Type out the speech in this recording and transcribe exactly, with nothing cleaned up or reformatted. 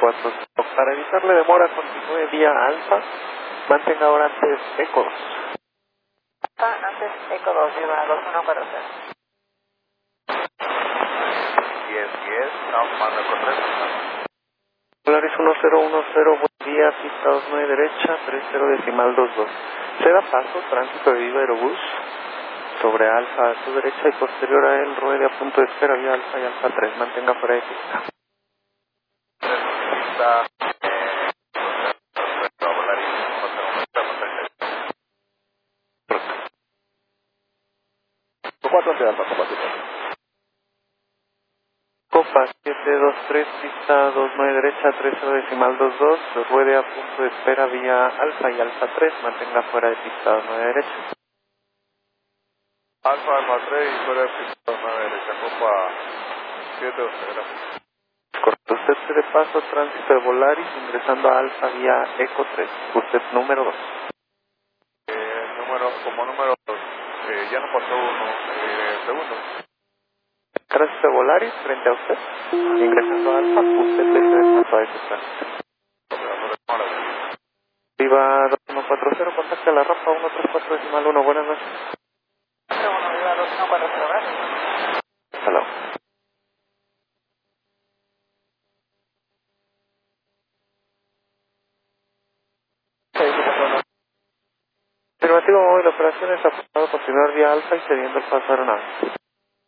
cuatro. Para evitarle demora, continúe vía alfa. Mantenga ahora antes eco dos. Alfa, antes eco dos, lleva dos uno cuatro cero. diez, diez, no, mando eco tres. Polaris uno cero uno cero, buen día, pista dos nueve derecha, tres cero decimal dos dos. Se da paso, tránsito de Viva Aerobús sobre alfa a su derecha y posterior a él ruede a punto de espera vía alfa y alfa tres. Mantenga fuera de pista. Pista, eh, Volaris, cuatro de alfa, combate. Copa siete dos tres, pista dos nueve derecha, tres cero decimal dos dos, ruede a punto de espera vía alfa y alfa tres, mantenga fuera de pista dos nueve derecha. Alfa, alfa tres y fuera de pista dos nueve derecha, copa siete dos, gracias. Correcto, usted se de paso, tránsito de Volaris, ingresando a alfa vía eco tres, usted número dos. Eh, número, como número dos, eh, ya no pasó uno, eh, segundo. Tránsito de Volaris frente a usted, ingresando a alfa, usted le cede paso a ese tránsito. Viva dos uno cuatro cero, contacte a la rampa uno tres cuatro decimal uno, buenas noches. cuatro uno, lleva dos uno cuatro cero, gracias. Hasta luego. Afirmativo móvil, operaciones apuntado a continuar vía alfa y cediendo el paso aeronave.